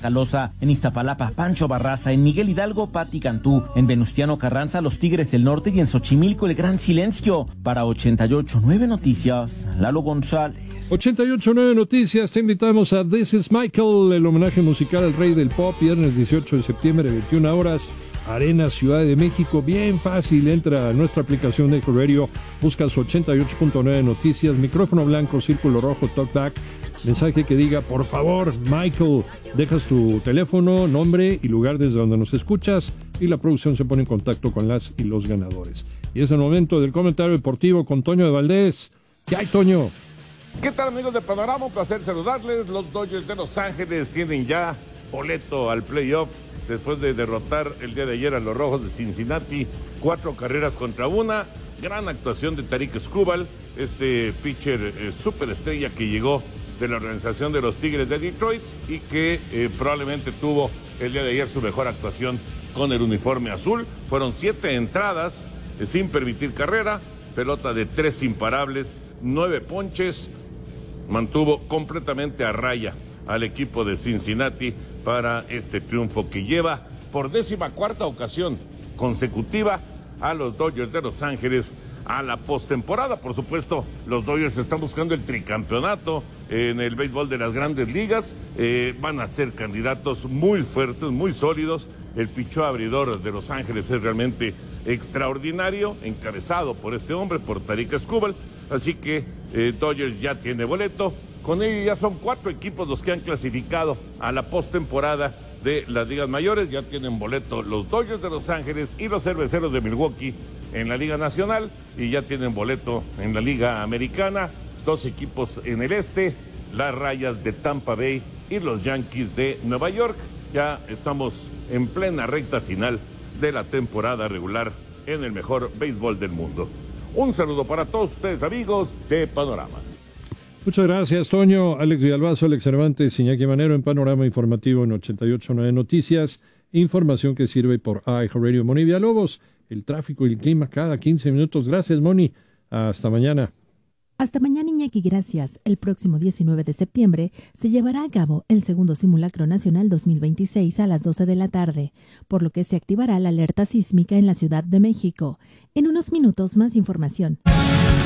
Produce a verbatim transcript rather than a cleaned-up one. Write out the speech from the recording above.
Tracalosa. En Iztapalapa, Pancho Barraza. En Miguel Hidalgo, Pati Cantú. En Venustiano Carranza, los Tigres del Norte. Y en Xochimilco, el Gran Silencio. Para ochenta y ocho punto nueve Noticias, Lalo González. ochenta y ocho punto nueve Noticias, te invitamos a This is Michael, el homenaje musical al rey del pop, viernes dieciocho de septiembre, veintiuna horas, Arena Ciudad de México. Bien fácil, entra a nuestra aplicación de Eco Radio, buscas ochenta y ocho punto nueve Noticias, micrófono blanco, círculo rojo, talkback, mensaje que diga, por favor, Michael, dejas tu teléfono, nombre y lugar desde donde nos escuchas, y la producción se pone en contacto con las y los ganadores. Y es el momento del comentario deportivo con Toño de Valdés. ¿Qué hay, Toño? ¿Qué tal, amigos de Panorama? Un placer saludarles. Los Dodgers de Los Ángeles tienen ya boleto al playoff después de derrotar el día de ayer a los Rojos de Cincinnati, cuatro carreras contra una. Gran actuación de Tarik Skubal, este pitcher eh, superestrella que llegó de la organización de los Tigres de Detroit y que eh, probablemente tuvo el día de ayer su mejor actuación con el uniforme azul. Fueron siete entradas eh, sin permitir carrera, pelota de tres imparables, nueve ponches. Mantuvo completamente a raya al equipo de Cincinnati para este triunfo que lleva por décima cuarta ocasión consecutiva a los Dodgers de Los Ángeles a la postemporada. Por supuesto, los Dodgers están buscando el tricampeonato en el béisbol de las Grandes Ligas. Eh, van a ser candidatos muy fuertes, muy sólidos. El pichó abridor de Los Ángeles es realmente extraordinario, encabezado por este hombre, por Tarik Skubal. Así que eh, Dodgers ya tiene boleto. Con ello ya son cuatro equipos los que han clasificado a la postemporada de las ligas mayores. Ya tienen boleto los Dodgers de Los Ángeles y los Cerveceros de Milwaukee en la Liga Nacional. Y ya tienen boleto en la Liga Americana. Dos equipos en el este, las Rayas de Tampa Bay y los Yankees de Nueva York. Ya estamos en plena recta final de la temporada regular en el mejor béisbol del mundo. Un saludo para todos ustedes, amigos de Panorama. Muchas gracias, Toño. Alex Villalbazo, Alex Cervantes, Iñaki Manero en Panorama Informativo en ochenta y ocho punto nueve Noticias. Información que sirve por iHeartRadio. Moni Villalobos, el tráfico y el clima cada quince minutos. Gracias, Moni. Hasta mañana. Hasta mañana, Iñaki, gracias. El próximo diecinueve de septiembre se llevará a cabo el segundo simulacro nacional dos mil veintiséis a las doce de la tarde, por lo que se activará la alerta sísmica en la Ciudad de México. En unos minutos, más información.